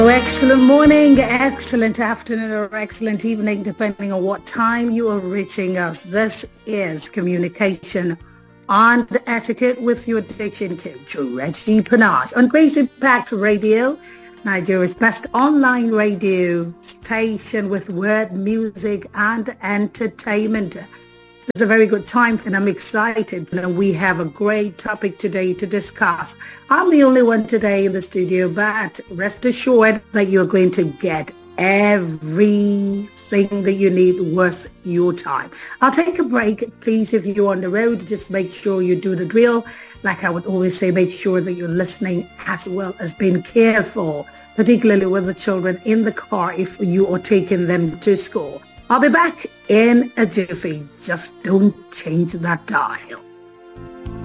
Excellent morning, excellent afternoon, or excellent evening, depending on what time you are reaching us. This is Communication and Etiquette with your addiction coach, Reggie Panache, on Grace Impact Radio, Nigeria's best online radio station with word, music, and entertainment. It's a very good time and I'm excited. And we have a great topic today to discuss. I'm the only one today in the studio, but rest assured that you're going to get everything that you need worth your time. I'll take a break. Please, if you're on the road, just make sure you do the drill. Like I would always say, make sure that you're listening as well as being careful, particularly with the children in the car if you are taking them to school. I'll be back in a jiffy. Just don't change that dial.